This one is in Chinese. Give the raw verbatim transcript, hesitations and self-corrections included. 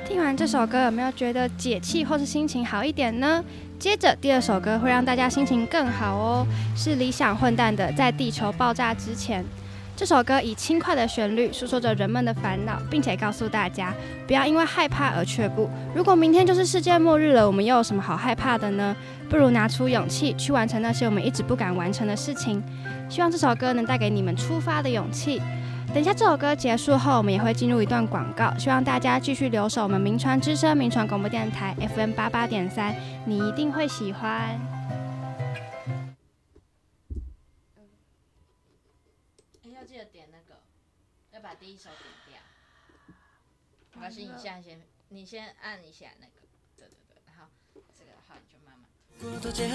听完这首歌，有没有觉得解气或是心情好一点呢？接着第二首歌会让大家心情更好哦，是理想混蛋的《在地球爆炸之前》。这首歌以轻快的旋律诉说着人们的烦恼，并且告诉大家不要因为害怕而却步。如果明天就是世界末日了，我们又有什么好害怕的呢？不如拿出勇气去完成那些我们一直不敢完成的事情。希望这首歌能带给你们出发的勇气。等一下这首歌结束后，我们也会进入一段广告，希望大家继续留守我们民传之声民传广播电台 F M 八八点三，你一定会喜欢。 要记得点那个，要把第一首点掉。没关系，你现在先，你先按一下那个，对对对，然后这个的话你就慢慢。过多节